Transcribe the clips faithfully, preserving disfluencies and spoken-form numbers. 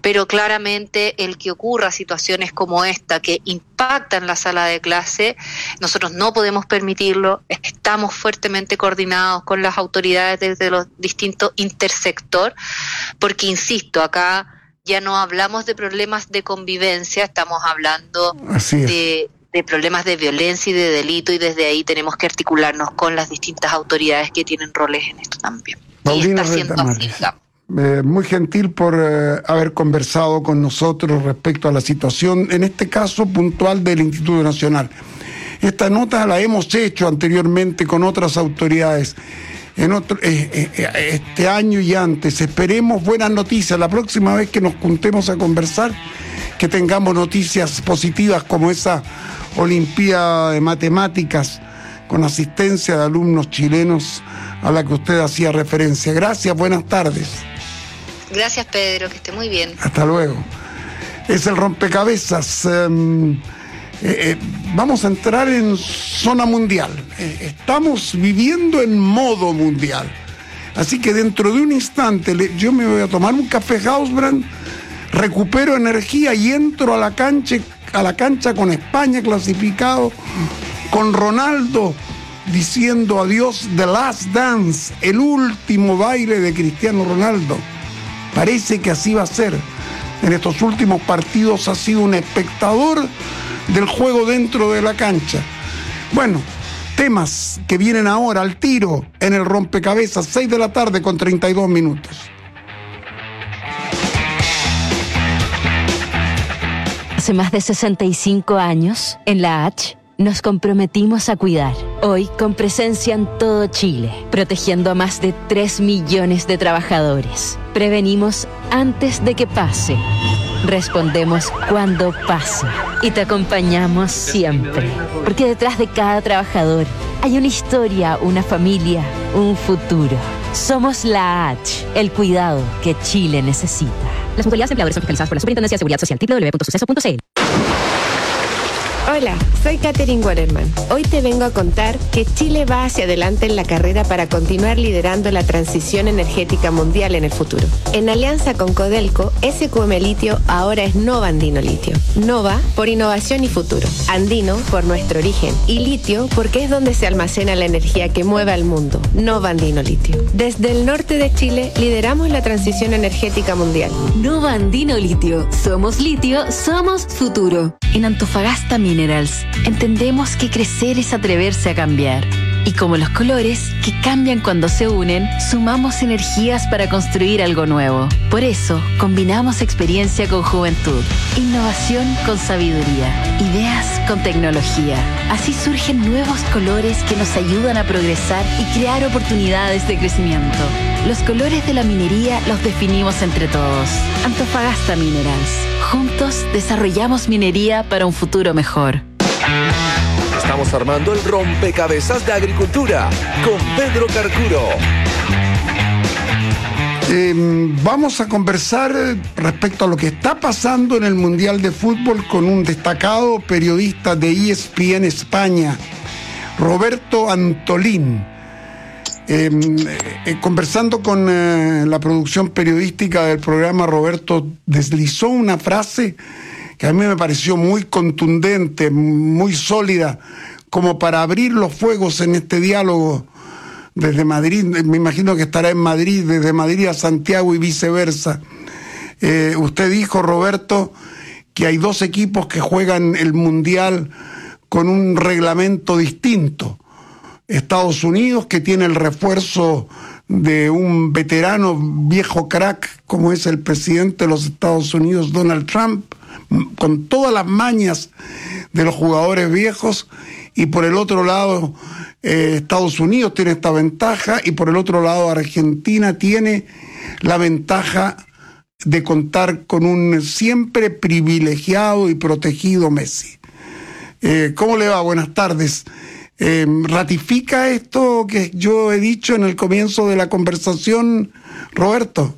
pero claramente el que ocurra situaciones como esta que impactan la sala de clase, nosotros no podemos permitirlo. Estamos fuertemente coordinados con las autoridades desde los distintos intersectores, porque insisto, acá ya no hablamos de problemas de convivencia, estamos hablando de, de problemas de violencia y de delito, y desde ahí tenemos que articularnos con las distintas autoridades que tienen roles en esto también. Paulina Retamares, eh, muy gentil por eh, haber conversado con nosotros respecto a la situación, en este caso puntual del Instituto Nacional. Esta nota la hemos hecho anteriormente con otras autoridades en otro, eh, eh, este año y antes. Esperemos buenas noticias. La próxima vez que nos juntemos a conversar, que tengamos noticias positivas como esa Olimpiada de Matemáticas con asistencia de alumnos chilenos a la que usted hacía referencia. Gracias, buenas tardes. Gracias, Pedro, que esté muy bien. Hasta luego. Es el rompecabezas. Eh, eh, vamos a entrar en zona mundial. Eh, estamos viviendo en modo mundial. Así que dentro de un instante le, yo me voy a tomar un café Hausbrand, recupero energía y entro a la cancha, a la cancha con España clasificado, con Ronaldo diciendo adiós, The Last Dance, el último baile de Cristiano Ronaldo. Parece que así va a ser. En estos últimos partidos ha sido un espectador del juego dentro de la cancha. Bueno, temas que vienen ahora al tiro en el rompecabezas, seis de la tarde con treinta y dos minutos. Hace más de sesenta y cinco años, en la H, nos comprometimos a cuidar. Hoy, con presencia en todo Chile, protegiendo a más de tres millones de trabajadores. Prevenimos antes de que pase. Respondemos cuando pasa. Y te acompañamos siempre. Porque detrás de cada trabajador hay una historia, una familia, un futuro. Somos la H, el cuidado que Chile necesita. Las mutualidades de empleadores son fiscalizadas por la Superintendencia de Seguridad Social. doble u doble u doble u punto suceso punto c l. Hola, soy Katherine Waterman. Hoy te vengo a contar que Chile va hacia adelante en la carrera para continuar liderando la transición energética mundial en el futuro. En alianza con Codelco, S Q M Litio ahora es Nova Andino Litio. Nova por innovación y futuro. Andino por nuestro origen. Y litio porque es donde se almacena la energía que mueve al mundo. Nova Andino Litio. Desde el norte de Chile lideramos la transición energética mundial. Nova Andino Litio. Somos litio, somos futuro. En Antofagasta Minerals entendemos que crecer es atreverse a cambiar. Y como los colores, que cambian cuando se unen, sumamos energías para construir algo nuevo. Por eso, combinamos experiencia con juventud, innovación con sabiduría, ideas con tecnología. Así surgen nuevos colores que nos ayudan a progresar y crear oportunidades de crecimiento. Los colores de la minería los definimos entre todos. Antofagasta Minerals. Juntos desarrollamos minería para un futuro mejor. Estamos armando el rompecabezas de agricultura con Pedro Carcuro. Eh, vamos a conversar respecto a lo que está pasando en el Mundial de Fútbol con un destacado periodista de E S P N España, Roberto Antolín. Eh, eh, conversando con eh, la producción periodística del programa, Roberto deslizó una frase que a mí me pareció muy contundente, muy sólida, como para abrir los fuegos en este diálogo desde Madrid. Me imagino que estará en Madrid, desde Madrid a Santiago y viceversa. Eh, usted dijo, Roberto, que hay dos equipos que juegan el Mundial con un reglamento distinto. Estados Unidos, que tiene el refuerzo de un veterano viejo crack como es el presidente de los Estados Unidos, Donald Trump, con todas las mañas de los jugadores viejos, y por el otro lado eh, Estados Unidos tiene esta ventaja, y por el otro lado Argentina tiene la ventaja de contar con un siempre privilegiado y protegido Messi. Eh, ¿Cómo le va? Buenas tardes. Eh, ¿Ratifica esto que yo he dicho en el comienzo de la conversación, Roberto?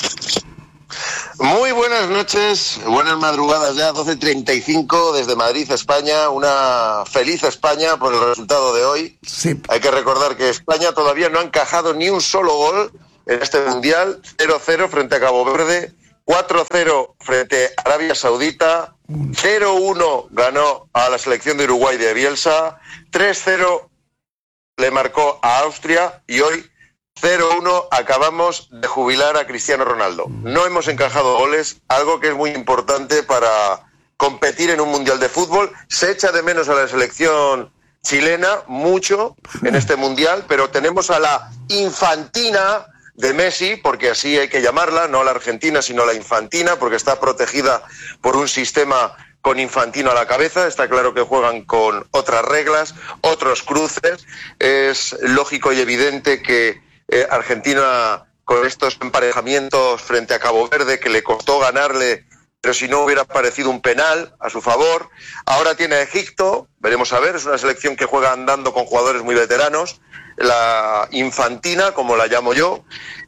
Muy buenas noches, buenas madrugadas ya, doce treinta y cinco desde Madrid, España. Una feliz España por el resultado de hoy. Sí. Hay que recordar que España todavía no ha encajado ni un solo gol en este Mundial. cero cero frente a Cabo Verde, cuatro cero frente a Arabia Saudita, cero uno ganó a la selección de Uruguay de Bielsa, tres cero le marcó a Austria y hoy cero uno acabamos de jubilar a Cristiano Ronaldo. No hemos encajado goles, algo que es muy importante para competir en un mundial de fútbol. Se echa de menos a la selección chilena mucho en este mundial, pero tenemos a la infantina de Messi, porque así hay que llamarla, no la argentina, sino la infantina, porque está protegida por un sistema con Infantino a la cabeza. Está claro que juegan con otras reglas, otros cruces. Es lógico y evidente que eh, Argentina, con estos emparejamientos frente a Cabo Verde, que le costó ganarle, pero si no hubiera parecido un penal a su favor. Ahora tiene a Egipto, veremos a ver, es una selección que juega andando con jugadores muy veteranos, la infantina, como la llamo yo,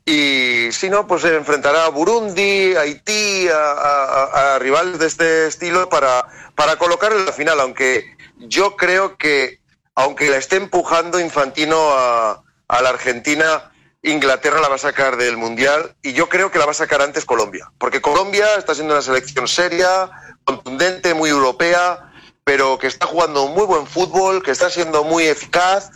y si no, pues se enfrentará a Burundi, a Haití, a, a, a rivales de este estilo para, para colocar en la final, aunque yo creo que, aunque la esté empujando Infantino a, a la Argentina, Inglaterra la va a sacar del Mundial, y yo creo que la va a sacar antes Colombia, porque Colombia está siendo una selección seria, contundente, muy europea, pero que está jugando muy buen fútbol, que está siendo muy eficaz,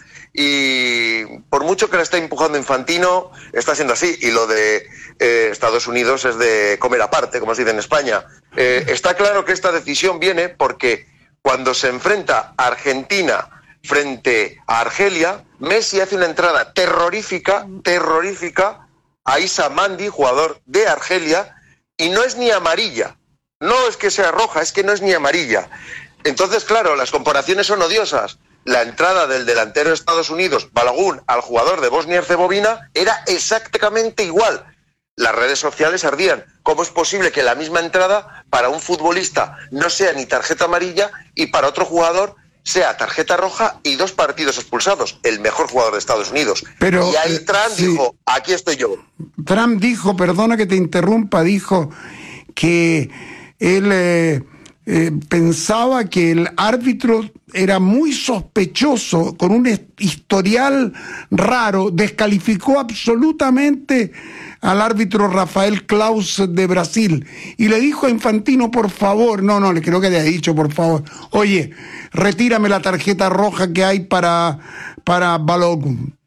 y por mucho que la esté empujando Infantino, está siendo así. Y lo de eh, Estados Unidos es de comer aparte, como se dice en España. Eh, está claro que esta decisión viene porque cuando se enfrenta a Argentina frente a Argelia, Messi hace una entrada terrorífica, terrorífica a Issa Mandi, jugador de Argelia, y no es ni amarilla. No es que sea roja, es que no es ni amarilla. Entonces, claro, las comparaciones son odiosas. La entrada del delantero de Estados Unidos, Balogun, al jugador de Bosnia y Herzegovina era exactamente igual. Las redes sociales ardían. ¿Cómo es posible que la misma entrada para un futbolista no sea ni tarjeta amarilla y para otro jugador sea tarjeta roja y dos partidos expulsados? El mejor jugador de Estados Unidos. Pero, y ahí Trump sí. dijo, aquí estoy yo. Trump dijo, perdona que te interrumpa, dijo que él eh, eh, pensaba que el árbitro era muy sospechoso, con un historial raro, descalificó absolutamente al árbitro Rafael Claus de Brasil y le dijo a Infantino, por favor, no, no, le creo que le ha dicho, por favor, oye, retírame la tarjeta roja que hay para, para Balogun.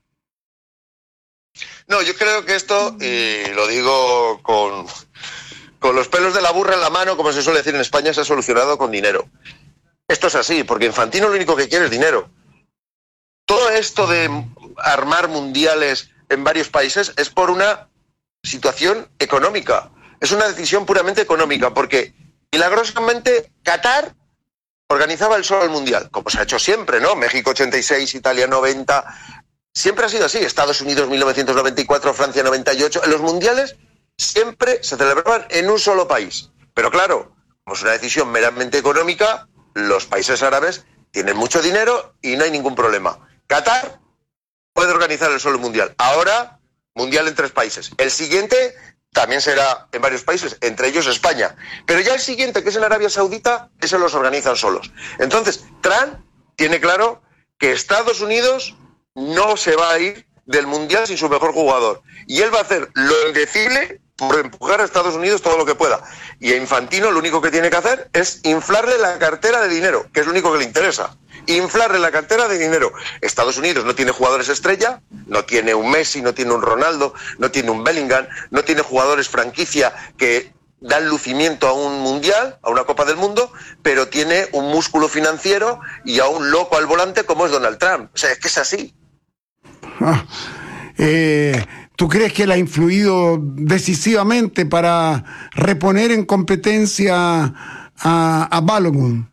No, yo creo que esto, y lo digo con, con los pelos de la burra en la mano, como se suele decir en España, se ha solucionado con dinero. Esto es así, porque Infantino lo único que quiere es dinero. Todo esto de armar mundiales en varios países es por una situación económica. Es una decisión puramente económica, porque milagrosamente Qatar organizaba el solo el mundial, como se ha hecho siempre, ¿no? México ochenta y seis, Italia noventa, siempre ha sido así. Estados Unidos mil novecientos noventa y cuatro, Francia noventa y ocho. En los mundiales siempre se celebraban en un solo país. Pero claro, como es una decisión meramente económica, los países árabes tienen mucho dinero y no hay ningún problema. Qatar puede organizar el solo mundial. Ahora, mundial en tres países. El siguiente también será en varios países, entre ellos España. Pero ya el siguiente, que es en Arabia Saudita, ese los organizan solos. Entonces, Trump tiene claro que Estados Unidos no se va a ir del mundial sin su mejor jugador. Y él va a hacer lo indecible por empujar a Estados Unidos todo lo que pueda. Y a Infantino lo único que tiene que hacer es inflarle la cartera de dinero, que es lo único que le interesa. Inflarle la cartera de dinero. Estados Unidos no tiene jugadores estrella, no tiene un Messi, no tiene un Ronaldo, no tiene un Bellingham, no tiene jugadores franquicia que dan lucimiento a un mundial, a una Copa del Mundo, pero tiene un músculo financiero y a un loco al volante como es Donald Trump. O sea, es que es así. Ah, eh... ¿Tú crees que él ha influido decisivamente para reponer en competencia a, a Balogun?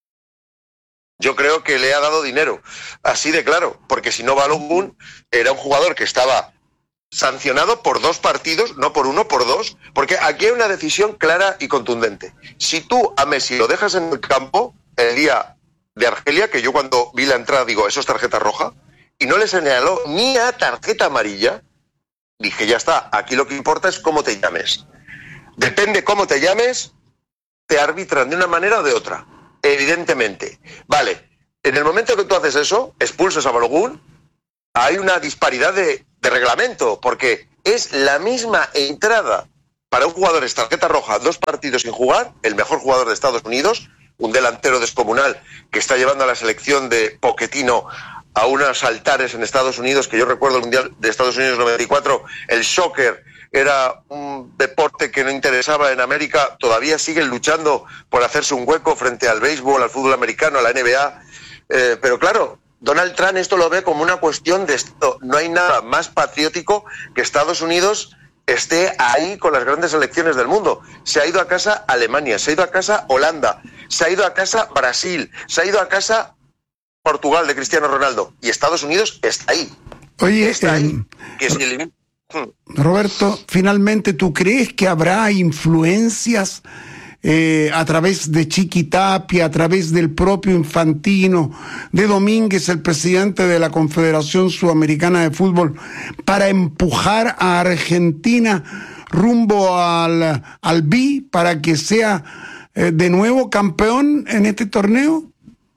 Yo creo que le ha dado dinero, así de claro, porque si no Balogun era un jugador que estaba sancionado por dos partidos, no por uno, por dos, porque aquí hay una decisión clara y contundente. Si tú a Messi lo dejas en el campo el día de Argelia, que yo cuando vi la entrada digo, eso es tarjeta roja, y no le señaló ni a tarjeta amarilla, dije, ya está, aquí lo que importa es cómo te llames. Depende cómo te llames, te arbitran de una manera o de otra, evidentemente. Vale, en el momento que tú haces eso, expulsas a Balogun, hay una disparidad de, de reglamento, porque es la misma entrada para un jugador es tarjeta roja, dos partidos sin jugar, el mejor jugador de Estados Unidos, un delantero descomunal que está llevando a la selección de Pochettino a unos altares en Estados Unidos, que yo recuerdo el Mundial de Estados Unidos noventa y cuatro, el soccer era un deporte que no interesaba en América, todavía siguen luchando por hacerse un hueco frente al béisbol, al fútbol americano, a la N B A, eh, pero claro, Donald Trump esto lo ve como una cuestión de Estado. No hay nada más patriótico que Estados Unidos esté ahí con las grandes selecciones del mundo. Se ha ido a casa Alemania, se ha ido a casa Holanda, se ha ido a casa Brasil, se ha ido a casa Portugal de Cristiano Ronaldo, y Estados Unidos está ahí. Oye, está eh, ahí. Que si el... Roberto, finalmente, ¿tú crees que habrá influencias eh, a través de Chiqui Tapia, a través del propio Infantino, de Domínguez, el presidente de la Confederación Sudamericana de Fútbol, para empujar a Argentina rumbo al, al B I para que sea eh, de nuevo campeón en este torneo?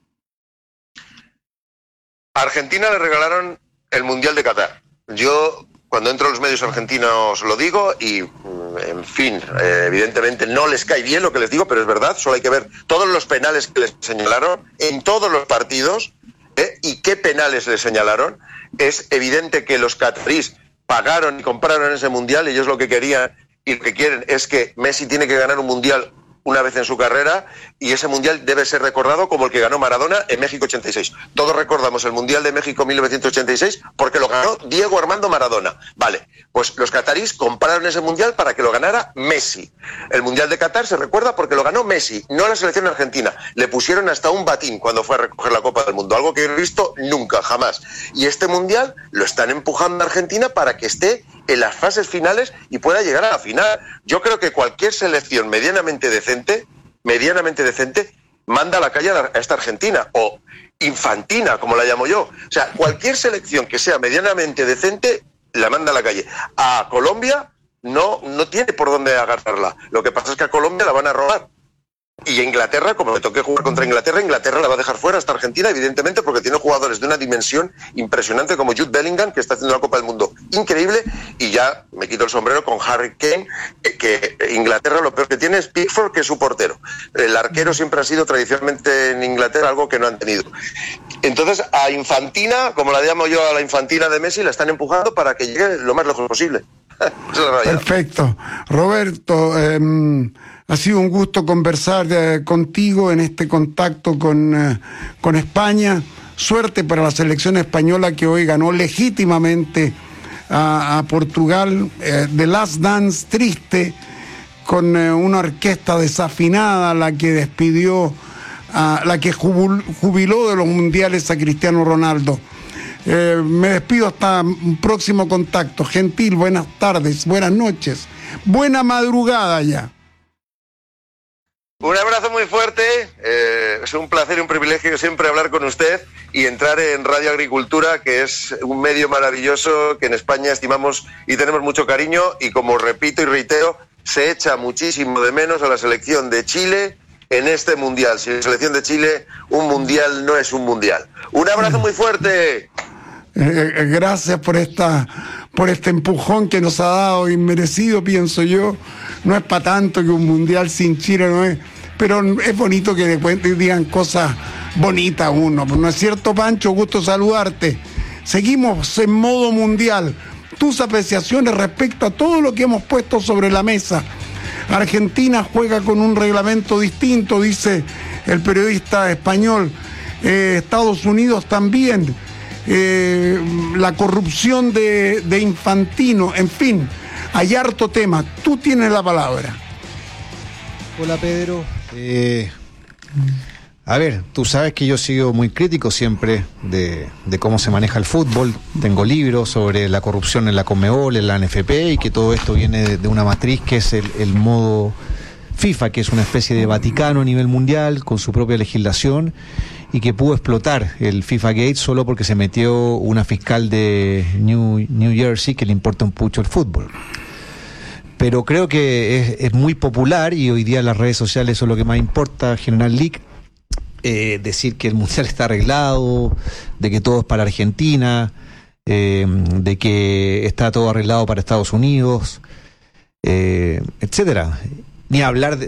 A Argentina le regalaron el Mundial de Qatar. Yo, cuando entro a los medios argentinos, lo digo y, en fin, eh, evidentemente no les cae bien lo que les digo, pero es verdad, solo hay que ver todos los penales que les señalaron en todos los partidos, ¿eh? Y qué penales les señalaron. Es evidente que los cataríes pagaron y compraron ese Mundial, y ellos lo que querían y lo que quieren es que Messi tiene que ganar un Mundial una vez en su carrera, y ese Mundial debe ser recordado como el que ganó Maradona en México ochenta y seis. Todos recordamos el Mundial de México mil novecientos ochenta y seis porque lo ganó Diego Armando Maradona. Vale, pues los cataríes compraron ese Mundial para que lo ganara Messi. El Mundial de Qatar se recuerda porque lo ganó Messi, no la selección argentina. Le pusieron hasta un batín cuando fue a recoger la Copa del Mundo, algo que no he visto nunca, jamás. Y este Mundial lo están empujando a Argentina para que esté en las fases finales y pueda llegar a la final. Yo creo que cualquier selección medianamente decente, medianamente decente, manda a la calle a esta Argentina, o infantina, como la llamo yo. O sea, cualquier selección que sea medianamente decente, la manda a la calle. A Colombia no, no tiene por dónde agarrarla. Lo que pasa es que a Colombia la van a robar. Y a Inglaterra, como le toque jugar contra Inglaterra, Inglaterra la va a dejar fuera hasta Argentina, evidentemente, porque tiene jugadores de una dimensión impresionante como Jude Bellingham, que está haciendo la Copa del Mundo increíble, y ya me quito el sombrero con Harry Kane, que Inglaterra lo peor que tiene es Pickford, que es su portero. El arquero siempre ha sido tradicionalmente en Inglaterra algo que no han tenido. Entonces, a Infantina, como la llamo yo a la Infantina de Messi, la están empujando para que llegue lo más lejos posible. Perfecto. Roberto, eh, ha sido un gusto conversar eh, contigo en este contacto con, eh, con España. Suerte para la selección española, que hoy ganó legítimamente a, a Portugal. Eh, The Last Dance triste, con eh, una orquesta desafinada, la que despidió, a, la que jubil, jubiló de los mundiales a Cristiano Ronaldo. Eh, me despido hasta un próximo contacto. Gentil, buenas tardes, buenas noches, buena madrugada ya. Un abrazo muy fuerte, eh, es un placer y un privilegio siempre hablar con usted y entrar en Radio Agricultura, que es un medio maravilloso que en España estimamos y tenemos mucho cariño, y como repito y reitero, se echa muchísimo de menos a la selección de Chile en este Mundial. Sin la selección de Chile, un Mundial no es un Mundial. Un abrazo muy fuerte. Eh, gracias por esta por este empujón que nos ha dado, inmerecido, pienso yo. No es para tanto que un Mundial sin Chile, no es, pero es bonito que después digan cosas bonitas uno, ¿no es cierto, Pancho? Gusto saludarte. Seguimos en modo mundial. Tus apreciaciones respecto a todo lo que hemos puesto sobre la mesa. Argentina juega con un reglamento distinto, dice el periodista español. Eh, Estados Unidos también. Eh, la corrupción de, de Infantino, en fin, hay harto tema. Tú tienes la palabra. Hola, Pedro. Eh, a ver, tú sabes que yo sigo muy crítico siempre de, de cómo se maneja el fútbol. Tengo libros sobre la corrupción en la Conmebol, en la N F P, y que todo esto viene de, de una matriz que es el, el modo FIFA, que es una especie de Vaticano a nivel mundial con su propia legislación, y que pudo explotar el FIFA Gate solo porque se metió una fiscal de New, New Jersey que le importa un pucho el fútbol. Pero creo que es, es muy popular, y hoy día las redes sociales son lo que más importa, generar leak, eh, decir que el Mundial está arreglado, de que todo es para Argentina, eh, de que está todo arreglado para Estados Unidos. eh, etcétera. Ni hablar de,